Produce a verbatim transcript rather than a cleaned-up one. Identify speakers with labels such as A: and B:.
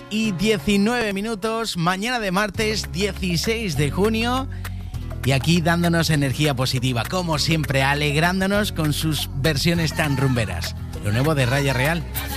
A: y diecinueve minutos, mañana de martes dieciséis de junio. Y aquí dándonos energía positiva, como siempre, alegrándonos con sus versiones tan rumberas. Lo nuevo de Raya Real.